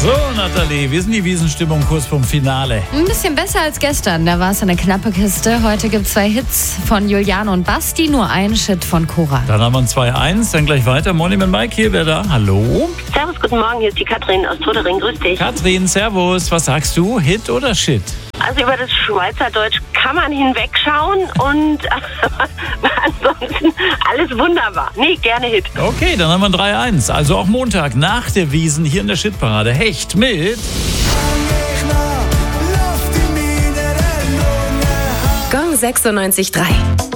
So, Nathalie, wie ist denn die Wiesenstimmung kurz vorm Finale? Ein bisschen besser als gestern, da war es eine knappe Kiste. Heute gibt es 2 Hits von Juliane und Basti, nur ein Shit von Cora. Dann haben wir ein 2-1, dann gleich weiter. Morning mit Mike hier, wer da? Hallo? Servus, guten Morgen, hier ist die Katrin aus Trudering, grüß dich. Katrin, servus, was sagst du, Hit oder Shit? Also über das Schweizerdeutsch kann man hinwegschauen und ansonsten alles wunderbar. Nee, gerne Hit. Okay, dann haben wir ein 3-1, also auch Montag nach der Wiesn hier in der Shitparade. Hecht mit Gong 96.3.